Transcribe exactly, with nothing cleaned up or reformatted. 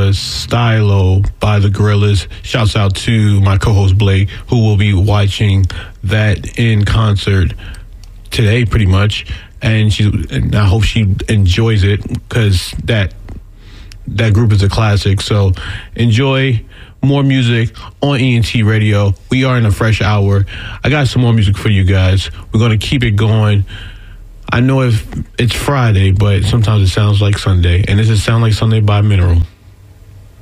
was Stylo by the Gorillaz. Shouts out to my co-host Blake, who will be watching that in concert today, pretty much. And she, and I hope she enjoys it, because that that group is a classic. So enjoy more music on E N T Radio. We are in a fresh hour. I got some more music for you guys. We're going to keep it going. I know if it's Friday, but sometimes it sounds like Sunday. And this is Sound Like Sunday by Mineral.